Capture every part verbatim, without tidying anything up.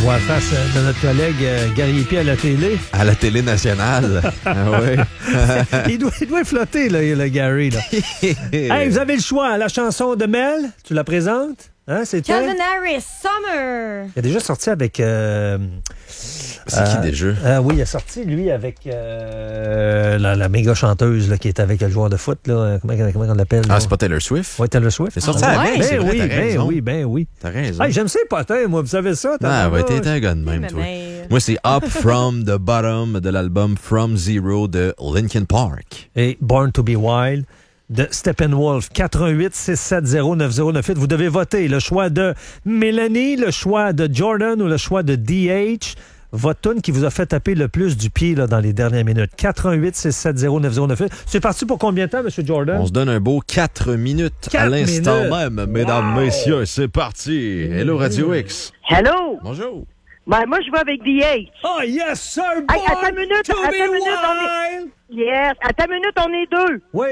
voix face de notre collègue euh, Gary Épie à la télé. À la télé nationale. Ah oui. il, doit, il doit flotter, là, le Gary. Là. Hey, vous avez le choix. La chanson de Mel, tu la présentes? Hein, c'était? Calvin Harris, Summer. Il a déjà sorti avec... Euh, C'est euh, qui déjà? Euh, oui, il a sorti, lui, avec euh, la, la méga chanteuse là, qui est avec le joueur de foot. Là. Comment, comment on l'appelle? Ah, c'est pas Taylor Swift? Oui, Taylor Swift. C'est sorti Ah, avec, ouais? c'est Ben vrai, oui, t'as ben raison. oui, ben oui. T'as raison. Hey, j'aime ça, potin, moi, vous savez ça? Ah, ouais, t'es un gars de même, Mais toi. ben, Moi, c'est Up From the Bottom de l'album From Zero de Linkin Park. Et Born to be Wild de Steppenwolf. quatre un huit six sept zéro neuf zéro neuf huit. Vous devez voter. Le choix de Mélanie, le choix de Jordan ou le choix de D H. Votre tune qui vous a fait taper le plus du pied là, dans les dernières minutes. quatre un huit six sept zéro neuf zéro neuf huit. C'est parti pour combien de temps, M. Jordan? On se donne un beau quatre minutes Quatre à l'instant minutes. même. Mesdames, Wow. messieurs, c'est parti. Hello, Radio X. Hello! Bonjour. Ben, moi, je vais avec D H. Oh, yes, sir! Hey, Born attends une minute, to attends be une minute, on wild. Yes. À ta minute, on est deux. Oui.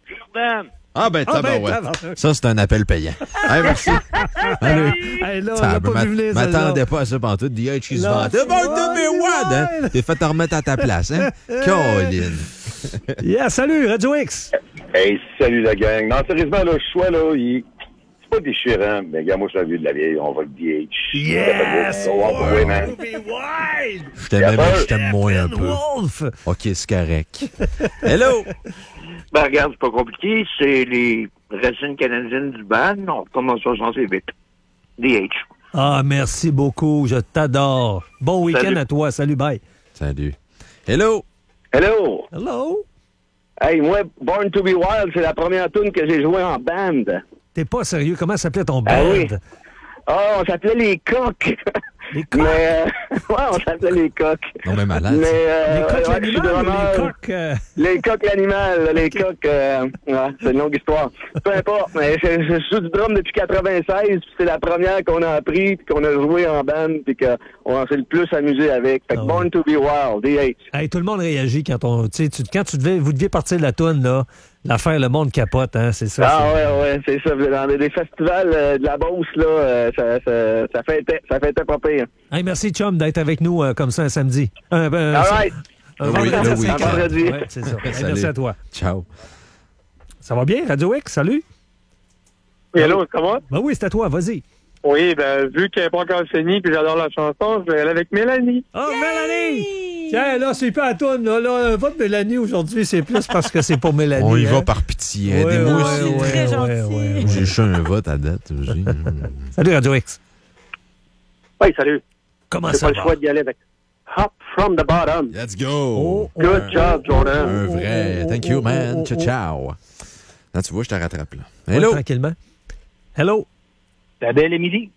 Ah, ben, Ah, ben, tabarouette. tabarouette. Ça, c'est un appel payant. Hey, merci. Allez. Hey, là, on Ça, l'a pas m'a- vu venir, m'attendais celle-là. pas à ça pantoute. D H qui se Là, vantait. c'est Bon, bon, mais what, hein? wild. T'es fait te remettre à ta place, hein? Colin. Yeah, salut, Radio X. Hey, salut la gang. Non, sérieusement, là, le choix, là, il... c'est pas déchirant. Mais gars, moi, je suis vieux de la vieille. On va le D H. Yes! On va Born man. to be wild. Je t'aimais, mais je t'aime moins un peu. Steppenwolf. OK, c'est correct. Hello! Ben, regarde, c'est pas compliqué. C'est les racines canadiennes du band. On commence en soixante-huit. D H. Ah, merci beaucoup. Je t'adore. Bon week-end Salut. à toi. Salut, bye. Salut. Hello! Hello! Hello. Hey, moi, Born to be Wild, c'est la première tune que j'ai jouée en band. T'es pas sérieux. Comment s'appelait ton band? Ah oui. Ah, on s'appelait les Coqs. Les coqs. Mais, euh, ouais, on s'appelait les Coqs. Non, mais malade. Mais, ça. euh, Les coqs ouais, je suis l'animal ou drummer. les coqs? euh, Les coqs l'animal, là, les coqs, euh, ouais, c'est une longue histoire. Peu importe, mais je, je joue du drum depuis quatre-vingt-seize, puis c'est la première qu'on a appris, puis qu'on a joué en band, puis qu'on s'est le plus amusé avec. Fait que Ah ouais. Born to be Wild, D H. Hey, tout le monde réagit quand on. Tu sais, tu- quand tu devais, vous deviez partir de la toune, là. L'affaire, le monde capote, hein, c'est ça. Ah c'est- ouais, ouais, c'est ça. Dans des, des festivals euh, de la Beauce, là, euh, ça, ça, ça fait ça fait pas pire. Hey, merci, chum, d'être avec nous euh, comme ça un samedi. Un, un- All right. un Le vendredi week- à le cinq week-end. heures. Un vendredi. Ouais, c'est ça. Hey, Salut. merci à toi. Ciao. Ça va bien, Radio X? Salut. Hello, ça va? Ben oui, c'est à toi, vas-y. Oui, ben, vu qu'elle n'est pas encore finie puis j'adore la chanson, je vais aller avec Mélanie. Oh, Mélanie! Tiens, là, c'est pas à toi, là. là un vote Mélanie aujourd'hui, c'est plus parce que c'est pour Mélanie. On y hein? va par pitié. Ouais, Aidez-moi ouais, aussi. ouais, Très ouais, gentil. ouais, ouais. J'ai juste un vote à date aussi. Salut, Radio X. Oui, salut. Comment J'ai ça pas le va? choix d'y aller avec Hop from the Bottom. Let's go! Oh, Good oh, job, Jordan. Un vrai. oh, Thank oh, you, oh, man. oh, Ciao, oh. ciao. Là, tu vois, je te rattrape, là. Ouais, Hello! tranquillement. Hello. La belle Émilie.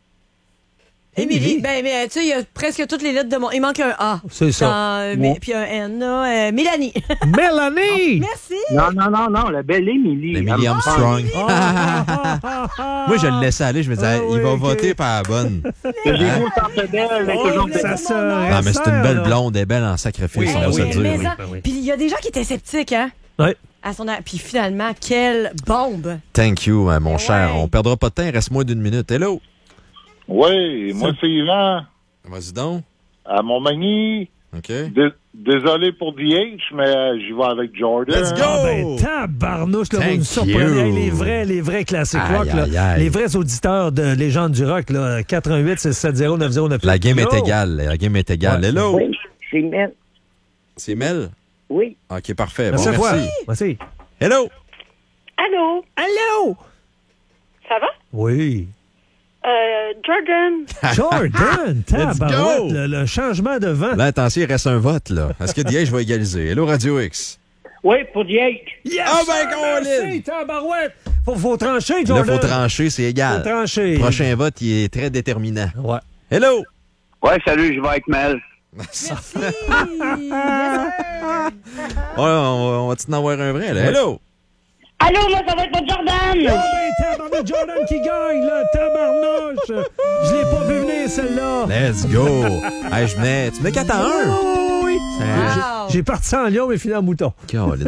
Émilie. Ben, mais tu sais, il y a presque toutes les lettres de mon. Il manque un A. C'est ça. Dans, euh, mais- Puis un N, là. Euh, Mélanie. Mélanie! Merci. Non, non, non, non, la belle Émilie. Emily Armstrong. Ah, Moi, je le laissais aller. Je me disais, Ah il oui, va ok. voter par la bonne. J'ai beau centre belle, mais Oh, toujours ça belle. serait Ah, mais c'est une ça, belle là. blonde. Elle est belle en sacrifice, Oui, on va oui, se oui, dire. mais oui, ça- ben oui. Puis il y a des gens qui étaient sceptiques, hein? Ouais. À son a- Puis finalement, quelle bombe! Thank you, euh, mon Ouais. cher. On perdra pas de temps. Il reste moins d'une minute. Hello! Oui, moi, c'est Yvan, Vas-y donc. à Montmagny. OK. Dé- Désolé pour D H, mais euh, j'y vais avec Jordan. Let's go! Ah ben, tabarnouche, là, vous Thank nous surprenez. you. Hey, les vrais, les vrais classiques Aïe, rock, là. aïe, aïe. Les vrais auditeurs de Légende du rock, là. quatre un huit six sept zéro neuf zéro neuf. La game est Hello. égale. La game est égale. Ouais. Hello! Oui, c'est Mel. C'est Mel? Oui. OK, parfait. Merci Bon, à toi. merci. Merci. Hello! Allô, Allô? ça va? Oui. Euh, Jordan. Jordan, Let's tabarouette, go. le, le changement de vent. Là, attention, il reste un vote, là. Est-ce que D H va égaliser? Hello, Radio X. Oui, pour D H. Yes! Ah ben, sir, Colin! merci, tabarouette. Faut, faut trancher, Là, Jordan. faut trancher, c'est Faut égal. trancher. Prochain vote, il est très déterminant. Ouais. Hello! Ouais, salut, je vais avec Mel. Merci. Ouais, on, va- on va-tu en avoir un vrai, là? Hello! Allô, moi, ça va être pour Jordan. Ah ben, tabarnouche, Jordan qui gagne, là, tabarnouche. Je l'ai pas vu venir, celle-là. Let's go! Hey, je venais... Tu venais quatre à un? Oh, oui. Ça- Wow. J'ai parti en lion, mais fini en mouton. Colin.